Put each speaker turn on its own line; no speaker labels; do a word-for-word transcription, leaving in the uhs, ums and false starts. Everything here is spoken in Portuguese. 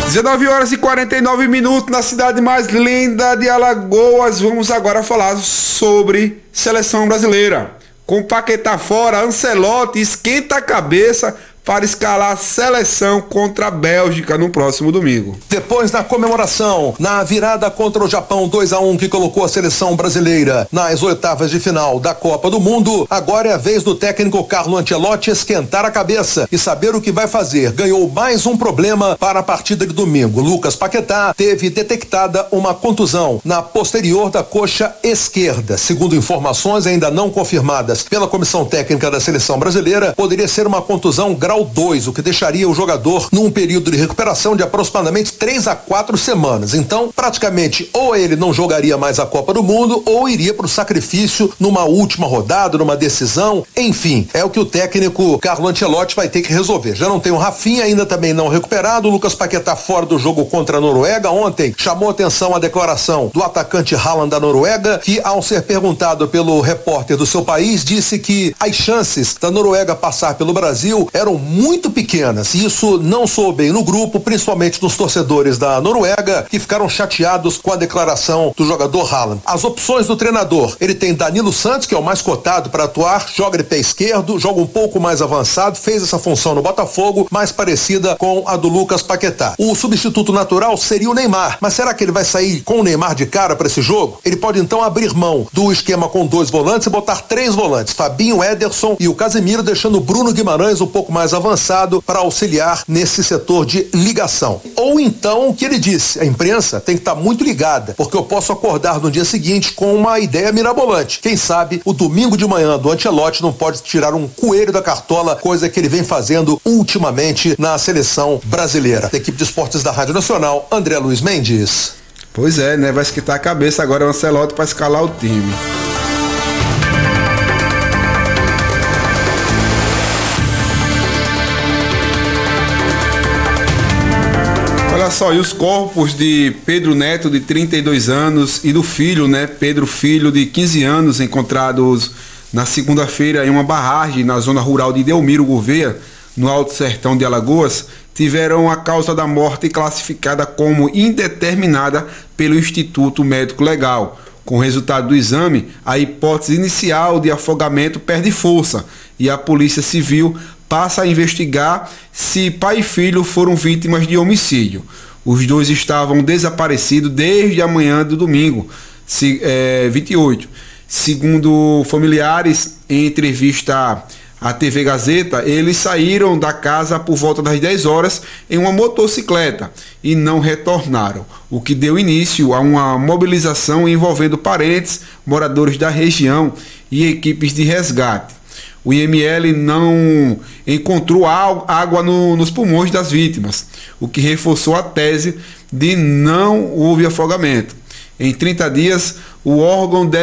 dezenove horas e quarenta e nove minutos na cidade mais linda de Alagoas. Vamos agora falar sobre seleção brasileira. Com Paquetá fora, Ancelotti esquenta a cabeça para escalar a seleção contra a Bélgica no próximo domingo.
Depois da comemoração, na virada contra o Japão dois a um que colocou a seleção brasileira nas oitavas de final da Copa do Mundo, agora é a vez do técnico Carlo Ancelotti esquentar a cabeça e saber o que vai fazer. Ganhou mais um problema para a partida de domingo. Lucas Paquetá teve detectada uma contusão na posterior da coxa esquerda. Segundo informações ainda não confirmadas pela comissão técnica da seleção brasileira, poderia ser uma contusão grau dois, o que deixaria o jogador num período de recuperação de aproximadamente três a quatro semanas. Então, praticamente, ou ele não jogaria mais a Copa do Mundo, ou iria para o sacrifício numa última rodada, numa decisão. Enfim, é o que o técnico Carlo Ancelotti vai ter que resolver. Já não tem o Rafinha, ainda também não recuperado. O Lucas Paquetá fora do jogo contra a Noruega. Ontem chamou atenção a declaração do atacante Haaland da Noruega, que, ao ser perguntado pelo repórter do seu país, disse que as chances da Noruega passar pelo Brasil eram muito pequenas, e isso não soou bem no grupo, principalmente nos torcedores da Noruega, que ficaram chateados com a declaração do jogador Haaland. As opções do treinador: ele tem Danilo Santos, que é o mais cotado para atuar, joga de pé esquerdo, joga um pouco mais avançado, fez essa função no Botafogo, mais parecida com a do Lucas Paquetá. O substituto natural seria o Neymar, mas será que ele vai sair com o Neymar de cara para esse jogo? Ele pode então abrir mão do esquema com dois volantes e botar três volantes, Fabinho, Ederson e o Casemiro, deixando o Bruno Guimarães um pouco mais avançado para auxiliar nesse setor de ligação. Ou então, o que ele disse: a imprensa tem que estar muito ligada, porque eu posso acordar no dia seguinte com uma ideia mirabolante. Quem sabe o domingo de manhã do Ancelotti não pode tirar um coelho da cartola, coisa que ele vem fazendo ultimamente na seleção brasileira. Da equipe de esportes da Rádio Nacional, André Luiz Mendes.
Pois é, né? Vai esquentar a cabeça agora o Ancelotti para escalar o time. Olha só, e os corpos de Pedro Neto, de trinta e dois anos, e do filho, né, Pedro Filho, de quinze anos, encontrados na segunda-feira em uma barragem na zona rural de Delmiro Gouveia, no Alto Sertão de Alagoas, tiveram a causa da morte classificada como indeterminada pelo Instituto Médico Legal. Com o resultado do exame, a hipótese inicial de afogamento perde força e a Polícia Civil passa a investigar se pai e filho foram vítimas de homicídio. Os dois estavam desaparecidos desde a manhã do domingo, vinte e oito. Segundo familiares, em entrevista à T V Gazeta, eles saíram da casa por volta das dez horas em uma motocicleta e não retornaram, o que deu início a uma mobilização envolvendo parentes, moradores da região e equipes de resgate. O I M L não encontrou água no, nos pulmões das vítimas, o que reforçou a tese de não houve afogamento. Em trinta dias, o órgão deve